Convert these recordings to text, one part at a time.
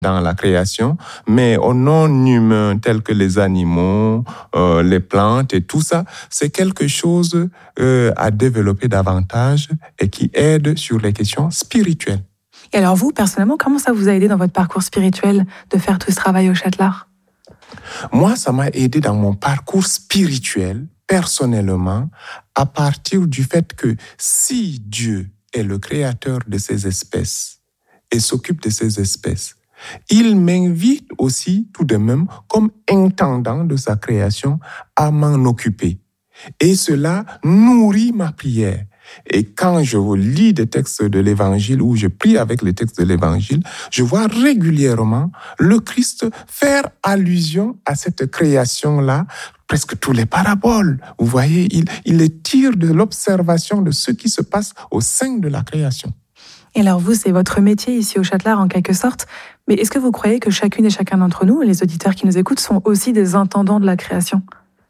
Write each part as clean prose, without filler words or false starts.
dans la création, mais aux non-humains tels que les animaux, les plantes et tout ça, c'est quelque chose à développer davantage et qui aide sur les questions spirituelles. Et alors vous, personnellement, comment ça vous a aidé dans votre parcours spirituel de faire tout ce travail au Châtelard? Moi, ça m'a aidé dans mon parcours spirituel, personnellement, à partir du fait que si Dieu est le créateur de ces espèces et s'occupe de ces espèces, il m'invite aussi tout de même, comme intendant de sa création, à m'en occuper. Et cela nourrit ma prière. Et quand je lis des textes de l'Évangile ou je prie avec les textes de l'Évangile, je vois régulièrement le Christ faire allusion à cette création-là, presque tous les paraboles. Vous voyez, il les tire de l'observation de ce qui se passe au sein de la création. Et alors vous, c'est votre métier ici au Châtelard en quelque sorte, mais est-ce que vous croyez que chacune et chacun d'entre nous, les auditeurs qui nous écoutent, sont aussi des intendants de la création?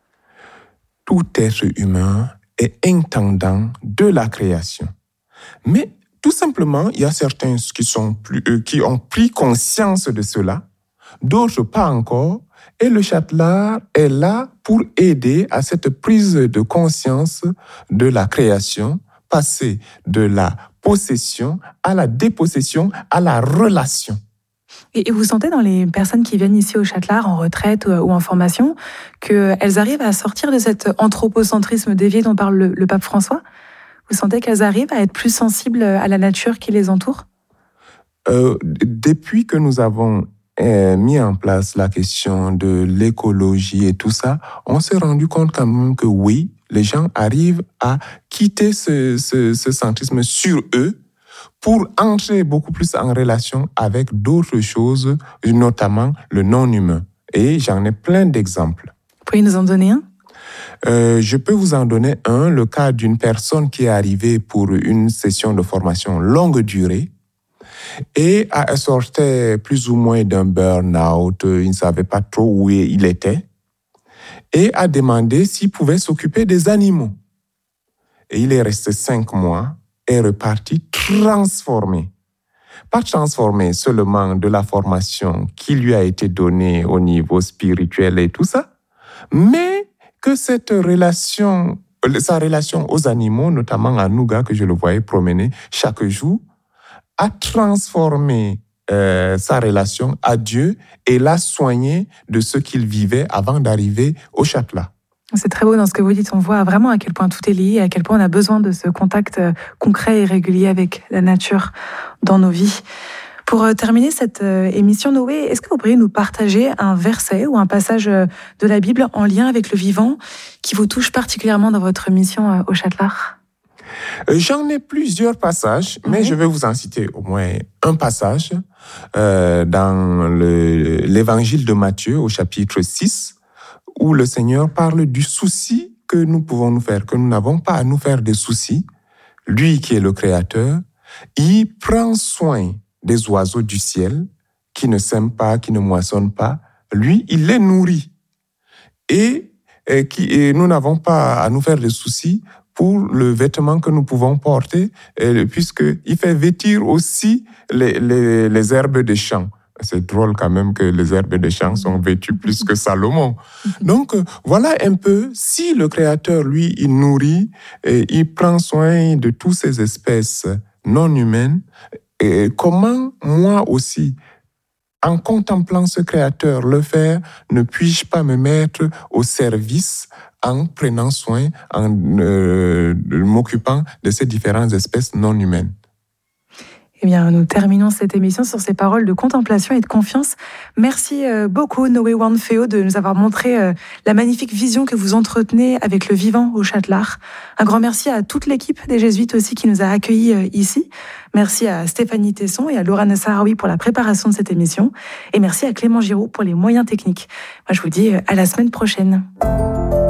Tout être humain est intendant de la création. Mais tout simplement, il y a certains qui ont pris conscience de cela, d'autres pas encore, et le Châtelard est là pour aider à cette prise de conscience de la création, passer de la possession à la dépossession, à la relation. Et vous sentez dans les personnes qui viennent ici au Châtelard en retraite ou en formation qu'elles arrivent à sortir de cet anthropocentrisme dévié dont parle le pape François? Vous sentez qu'elles arrivent à être plus sensibles à la nature qui les entoure? Depuis que nous avons mis en place la question de l'écologie et tout ça, on s'est rendu compte quand même que oui, les gens arrivent à quitter ce centrisme sur eux pour entrer beaucoup plus en relation avec d'autres choses, notamment le non-humain. Et j'en ai plein d'exemples. Vous pouvez nous en donner un? Je peux vous en donner un, le cas d'une personne qui est arrivée pour une session de formation longue durée et elle sortait plus ou moins d'un burn-out, il ne savait pas trop où il était, et a demandé s'il pouvait s'occuper des animaux. Et il est resté 5 mois et reparti transformé. Pas transformé seulement de la formation qui lui a été donnée au niveau spirituel et tout ça, mais que sa relation aux animaux, notamment à Nougat, que je le voyais promener chaque jour, a transformé sa relation à Dieu et l'a soigné de ce qu'il vivait avant d'arriver au Châtelard. C'est très beau dans ce que vous dites. On voit vraiment à quel point tout est lié, à quel point on a besoin de ce contact concret et régulier avec la nature dans nos vies. Pour terminer cette émission, Noé, est-ce que vous pourriez nous partager un verset ou un passage de la Bible en lien avec le vivant qui vous touche particulièrement dans votre mission au Châtelard? J'en ai plusieurs passages, mais je vais vous en citer au moins un passage dans l'évangile de Matthieu au chapitre 6, où le Seigneur parle du souci que nous pouvons nous faire, que nous n'avons pas à nous faire des soucis. Lui qui est le Créateur, il prend soin des oiseaux du ciel qui ne sèment pas, qui ne moissonnent pas. Lui, il les nourrit. Et nous n'avons pas à nous faire des soucis pour le vêtement que nous pouvons porter, puisqu'il fait vêtir aussi les herbes des champs. C'est drôle quand même que les herbes des champs sont vêtues plus que Salomon. Donc, voilà un peu, si le Créateur, lui, il nourrit, et il prend soin de toutes ces espèces non humaines, et comment moi aussi, en contemplant ce Créateur le faire, ne puis-je pas me mettre au service en prenant soin, en m'occupant de ces différentes espèces non humaines? Eh bien, nous terminons cette émission sur ces paroles de contemplation et de confiance. Merci beaucoup, Noé Wanfeo, de nous avoir montré la magnifique vision que vous entretenez avec le vivant au Châtelard. Un grand merci à toute l'équipe des Jésuites aussi qui nous a accueillis ici. Merci à Stéphanie Tesson et à Laurane Sahraoui pour la préparation de cette émission. Et merci à Clément Giraud pour les moyens techniques. Moi, je vous dis à la semaine prochaine.